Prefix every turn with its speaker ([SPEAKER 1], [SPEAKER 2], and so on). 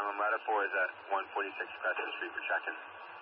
[SPEAKER 1] Ladder 4 is at 146 Crescent Street for check-in.